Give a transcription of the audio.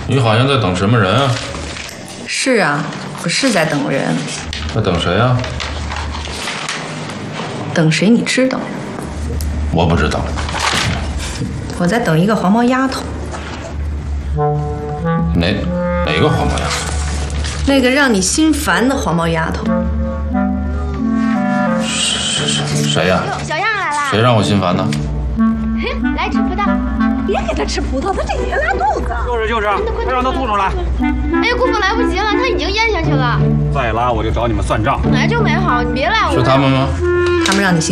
你好像在等什么人啊？ 是啊，我是在等人。 在等谁啊？ 等谁你知道？ 我不知道。 我在等一个黄毛丫头。 哪个黄毛丫头？ 那个让你心烦的黄毛丫头。 谁呀？ 小样来啦！ 谁让我心烦的？ 来吃葡萄， 别给他吃葡萄，他这也拉肚子。 就是，快让他吐出来。 哎呀，姑父来不及了，他已经咽下去了。 再拉我就找你们算账。 来就没好，你别赖我。 是他们吗？ 他们让你心